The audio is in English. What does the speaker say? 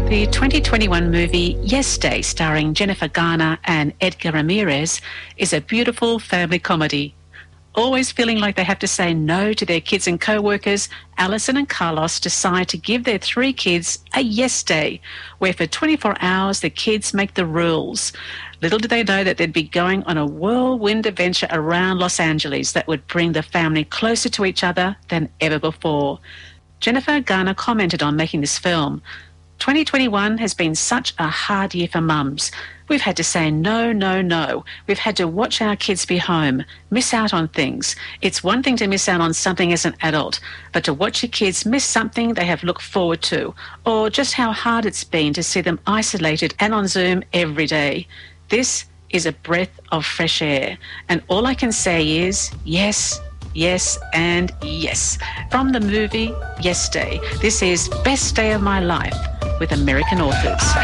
The 2021 movie Yes Day, starring Jennifer Garner and Edgar Ramirez, is a beautiful family comedy. Always feeling like they have to say no to their kids and co-workers, Alison and Carlos decide to give their 3 kids a yes day, where for 24 hours the kids make the rules. Little did they know that they'd be going on a whirlwind adventure around Los Angeles that would bring the family closer to each other than ever before. Jennifer Garner commented on making this film. 2021 has been such a hard year for mums. We've had to say no, no, no. We've had to watch our kids be home, miss out on things. It's one thing to miss out on something as an adult, but to watch your kids miss something they have looked forward to, or just how hard it's been to see them isolated and on Zoom every day. This is a breath of fresh air, and all I can say is yes, yes and yes. From the movie Yes Day, this is Best Day of My Life with American Authors.